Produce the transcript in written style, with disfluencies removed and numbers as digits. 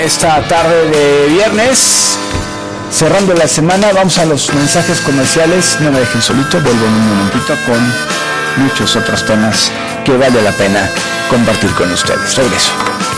Esta tarde de viernes, cerrando la semana, vamos a los mensajes comerciales. No me dejen solito, vuelvo en un momentito con muchos otros temas que vale la pena compartir con ustedes. Regreso.